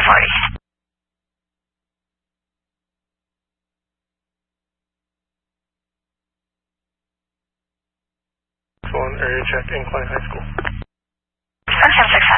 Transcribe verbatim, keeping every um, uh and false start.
forty. One area check, Incline High School. Sunshine six